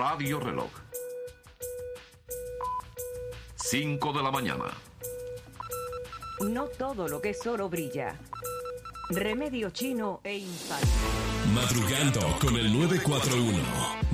Radio Reloj. 5 de la mañana. No todo lo que es oro brilla. Remedio chino e infalible. Madrugando con el 941.